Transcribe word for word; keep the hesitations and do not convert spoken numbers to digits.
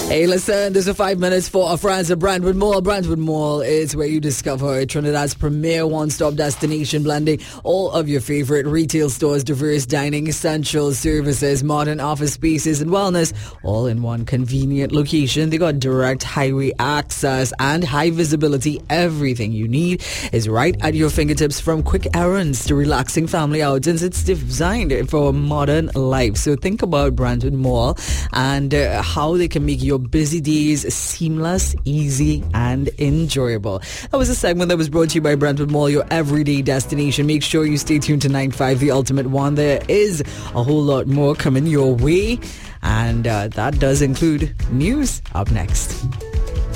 Hey, listen, this is five minutes for our friends at Brentwood Mall. Brentwood Mall is where you discover Trinidad's premier one-stop destination, blending all of your favorite retail stores, diverse dining, essential services, modern office spaces, and wellness, all in one convenient location. They got direct highway access and high visibility. Everything you need is right at your fingertips, from quick errands to relaxing family outings. It's designed for a modern life. So think about Brentwood Mall and uh, how they can make your busy days seamless, easy, and enjoyable. That was a segment that was brought to you by Brentwood Mall, your everyday destination. Make sure you stay tuned to nine five, The Ultimate One. There is a whole lot more coming your way, and uh, that does include news up next.